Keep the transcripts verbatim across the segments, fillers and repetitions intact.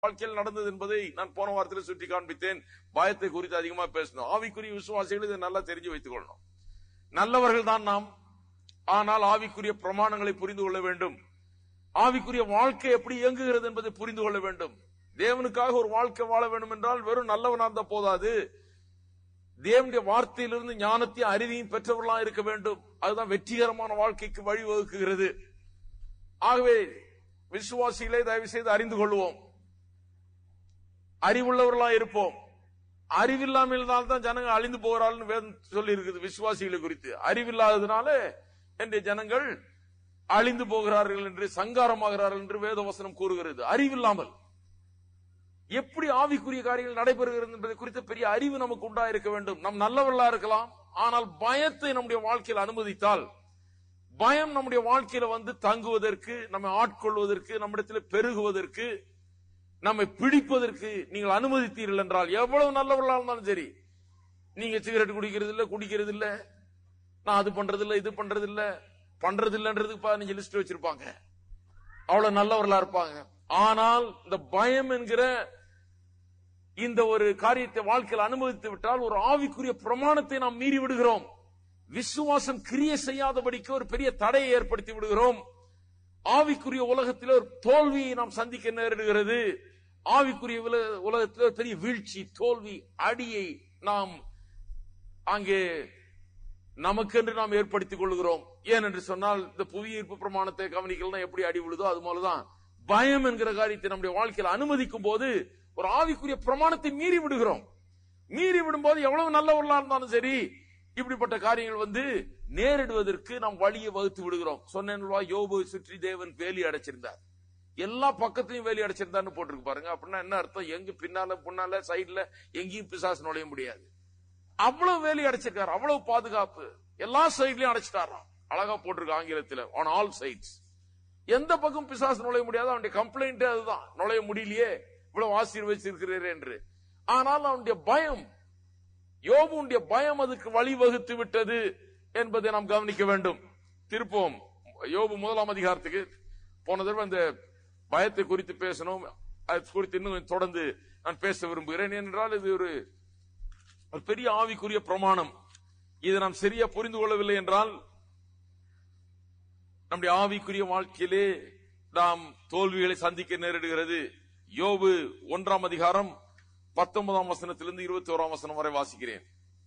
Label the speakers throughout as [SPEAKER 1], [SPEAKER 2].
[SPEAKER 1] வாழ்க்கையில் நடந்தது என்பதை நான் போன வாரத்தில் சுட்டி காண்பித்தேன். பயத்தை குறித்து அதிகமா பேசணும். ஆவிக்குரிய விசுவாசிகள் இதை நல்லா தெரிஞ்சு வைத்துக் கொள்ளணும். நல்லவர்கள் தான் நாம், ஆனால் ஆவிக்குரிய பிரமாணங்களை புரிந்து கொள்ள வேண்டும். ஆவிக்குரிய வாழ்க்கை எப்படி இயங்குகிறது என்பதை புரிந்து கொள்ள வேண்டும். தேவனுக்காக ஒரு வாழ்க்கை வாழ வேண்டும் என்றால் வெறும் நல்லவனா இருந்தா போதாது. தேவனுடைய வார்த்தையிலிருந்து ஞானத்தையும் அறிவையும் பெற்றவர்களா இருக்க வேண்டும். அதுதான் வெற்றிகரமான வாழ்க்கைக்கு வழிவகுக்குகிறது. ஆகவே விசுவாசிகளை தயவு செய்து அறிந்து கொள்வோம், அறிவுள்ளவர்களா இருப்போம். அறிவில்லாமல் தான் ஜனங்கள் அழிந்து போகிறார்கள் வேதம் சொல்லி இருக்குது விசுவாசிகளை குறித்து. அறிவில்லாததுனால என்னுடைய ஜனங்கள் அழிந்து போகிறார்கள் என்று, சங்காரமாகிறார்கள் என்று வேத வசனம் கூறுகிறது. அறிவில்லாமல் எப்படி ஆவிக்குரிய காரியங்கள் நடைபெறுகிறது என்பதை குறித்த பெரிய அறிவு நமக்கு உண்டா இருக்க வேண்டும். நம் நல்லவர்களா இருக்கலாம், ஆனால் பயத்தை நம்முடைய வாழ்க்கையில் அனுமதித்தால், பயம் நம்முடைய வாழ்க்கையில வந்து தங்குவதற்கு, நம்மை ஆட்கொள்வதற்கு, நம்மிடத்தில் பெருகுவதற்கு, நம்மை பிடிப்பதற்கு நீங்கள் அனுமதித்தீர்கள் என்றால், எவ்வளவு நல்லவர்களா இருந்தாலும் சரி, நீங்க சிகரெட் குடிக்கிறது இல்ல, குடிக்கிறது இல்ல, நான் அது பண்றது இல்ல, இது பண்றது இல்ல, பண்றது இல்லன்றதுக்கு பதினஞ்சு லிஸ்ட் வச்சிருப்பாங்க, அவ்வளவு நல்லவர்களா இருப்பாங்க. ஆனால் இந்த பயம் என்கிற இந்த ஒரு காரியத்தை வாழ்க்கையில் அனுமதித்து விட்டால் ஒரு ஆவிக்குரிய பிரமாணத்தை நாம் மீறி விடுகிறோம். விசுவாசம் கிரியை செய்யாதபடிக்கு ஒரு பெரிய தடையை ஏற்படுத்தி விடுகிறோம். ஆவிக்குரிய உலகத்தில் ஒரு தோல்வியை நாம் சந்திக்க நேரிடுகிறது. ஆவிக்குரிய உலகத்தில் ஒரு பெரிய வீழ்ச்சி, தோல்வி, அடியை நாம் அங்கே நமக்கென்று நாம் ஏற்படுத்திக் கொள்கிறோம். ஏன் என்று சொன்னால், இந்த புவியீர்ப்பு பிரமாணத்தை கவனிக்கலாம், எப்படி அடி விழுதோ அது போலதான் பயம் என்கிற காரியத்தை நம்முடைய வாழ்க்கையில் அனுமதிக்கும் போது ஒரு ஆவிக்குரிய பிரமாணத்தை மீறி விடுகிறோம். மீறி விடும்போது எவ்வளவு நல்லவர்களா இருந்தாலும் சரி, இப்படிப்பட்ட காரியங்கள் வந்து நேரிடுவதற்கு நாம் வழியை வகுத்து விடுகிறோம். சொன்னேன், யோபு சுற்றி தேவன் வேலி அடைச்சிருந்தார், எல்லா பக்கத்தையும் வேலி அடைச்சிருந்தான்னு போட்டிருக்கு பாருங்க. அப்படின்னா என்ன அர்த்தம்? எங்க பின்னால முன்னால சைட்ல எங்கேயும் பிசாசு நுழைய முடியாது. அவ்வளவு வேலி அடைச்சிருக்காரு, அவ்வளவு பாதுகாப்பு, எல்லா சைட்லயும் அடைச்சிட்டாராம். அழகா போட்டிருக்கு ஆங்கிலத்தில், ஆன் ஆல் சைட்ஸ். எந்த பக்கம் பிசாசு நுழைய முடியாது. அவனுடைய கம்ப்ளைண்ட் அதுதான், நுழைய முடியலையே, இவ்வளவு ஆசீர்வதிச்சிருக்கிறீர் என்று. ஆனால் அவனுடைய பயம், யோபுடைய பயம் அதுக்கு வழிவகுத்து விட்டது என்பதை நாம் கவனிக்க வேண்டும். திருப்போம் யோபு முதலாம் அதிகாரத்துக்கு. போன தடவை அந்த பயத்தை குறித்து பேசணும், அது குறித்து இன்னும் தொடர்ந்து நான் பேச விரும்புகிறேன். ஏனென்றால் இது ஒரு பெரிய ஆவிக்குரிய பிரமாணம். இதை நாம் சரியா புரிந்து கொள்ளவில்லை என்றால் நம்முடைய ஆவிக்குரிய வாழ்க்கையிலே நாம் தோல்விகளை சந்திக்க நேரிடுகிறது. யோபு ஒன்றாம் அதிகாரம் பத்தொன்பதாம் வசனத்திலிருந்து இருபத்தி ஓராம் வசனம் வரை வாசிக்கிறேன்.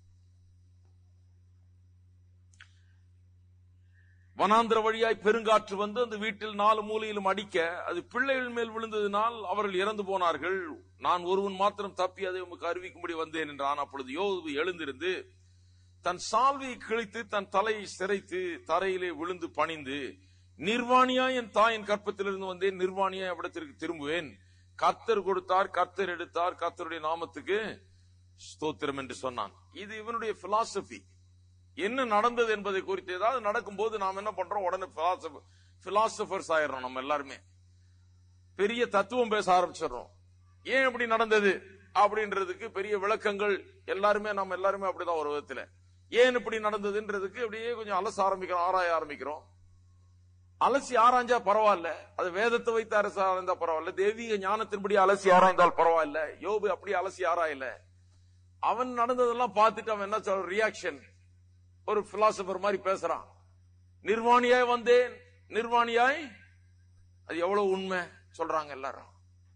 [SPEAKER 1] வனாந்திர வழியாய் பெருங்காற்று வந்து அந்த வீட்டில் நாலு மூலையிலும் அடிக்க, அது பிள்ளைகள் மேல் விழுந்ததினால் அவர்கள் இறந்து போனார்கள். நான் ஒருவன் மாத்திரம் தப்பி அதை உமக்கு அறிவிக்கும்படி வந்தேன் என்றான். அப்பொழுது யோபு எழுந்திருந்து தன் சால்வையை கிழித்து தன் தலையை சிரைத்து தரையிலே விழுந்து பணிந்து, நிர்வாணியா என் தாயின் கற்பத்திலிருந்து வந்தேன், நிர்வாணியா அவ்விடத்திற்கு திரும்புவேன். கர்த்தர் கொடுத்தார், கர்த்தர் எடுத்தார், கர்த்தருடைய நாமத்துக்கு ஸ்தோத்திரம் என்று சொன்னான். இது இவனுடைய பிலாசபி. என்ன நடந்தது என்பதை குறித்து ஏதாவது நடக்கும் போது நாம் என்ன பண்றோம்? உடனே பிலாசபர்ஸ் ஆயிடுறோம். நம்ம எல்லாருமே பெரிய தத்துவம் பேச ஆரம்பிச்சிடறோம். ஏன் இப்படி நடந்தது அப்படின்றதுக்கு பெரிய விளக்கங்கள் எல்லாருமே நம்ம எல்லாருமே அப்படிதான் ஒரு விதத்துல. ஏன் இப்படி நடந்ததுன்றதுக்கு அப்படியே கொஞ்சம் அலச ஆரம்பிக்கிறோம், ஆராய ஆரம்பிக்கிறோம். அலசி ஆராய்ஞ்சா பரவாயில்ல, அது வேதத்தை வைத்து அரசு ஆராய்ந்தா பரவாயில்ல, தெய்வீக ஞானத்தின்படி அலசி ஆராய்ந்தால் பரவாயில்ல. யோபு அப்படி அலசி ஆராயல. அவன் நடந்ததெல்லாம் பார்த்துட்டு அவன் என்ன சொல்ற, ரியாக்ஷன், ஒரு பிலாசபர் மாதிரி பேசுறான். நிர்வாணியாய் வந்தேன், நிர்வாணியாய், அது எவ்வளவு உண்மை சொல்றாங்க எல்லாரும்.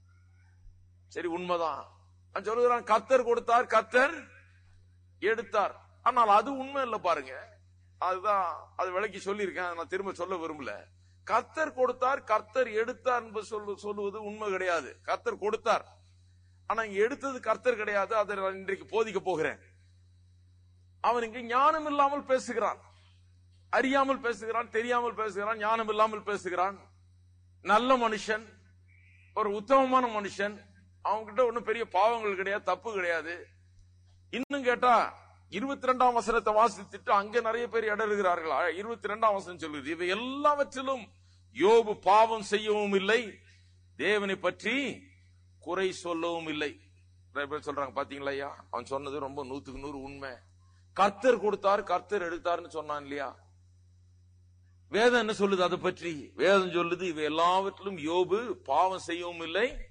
[SPEAKER 1] சரி, உண்மைதான் சொல்லுகிறான். கர்த்தர் கொடுத்தார், கர்த்தர் எடுத்தார். ஆனால் அது உண்மை இல்ல பாருங்க. அதுதான் அது விளக்கி சொல்லியிருக்கேன், நான் திரும்ப சொல்ல விரும்பல. கர்த்தர் கொடுத்தார், கர்த்தர் எடுத்தார் என்று சொல்லுவது உண்மை கிடையாது. கர்த்தர் கொடுத்தார், ஆனா இங்க எடுத்தது கர்த்தர் கிடையாது. அதை நான் இன்றைக்கு போதிக்க போகிறேன். அவன் இங்கு ஞானம் இல்லாமல் பேசுகிறான், அறியாமல் பேசுகிறான், தெரியாமல் பேசுகிறான், ஞானம் இல்லாமல் பேசுகிறான். நல்ல மனுஷன், ஒரு உத்தமமான மனுஷன், அவன்கிட்ட ஒன்னும் பெரிய பாவங்கள் கிடையாது, தப்பு கிடையாது. இன்னும் கேட்டா இருபத்தி ரெண்டாம் வசனத்தை வாசித்துட்டு அங்க நிறைய பேர் இடறுகிறார்கள். இருபத்தி ரெண்டாம் வசனம் சொல்லுது, இவை எல்லாவற்றிலும் யோபு பாவம் செய்யவும் இல்லை, தேவனை பற்றி குறை சொல்லவும் இல்லை. நிறைய பேர் சொல்றாங்க, பாத்தீங்களா ஐயா, அவன் சொன்னது ரொம்ப நூத்துக்கு நூறு உண்மை. கர்த்தர் கொடுத்தார், கர்த்தர் எடுத்தார்னு சொன்னான் இல்லையா? வேதம் என்ன சொல்லுது அதை பற்றி? வேதம் சொல்லுது, இவை எல்லாவற்றிலும் யோபு பாவம் செய்யவும் இல்லை,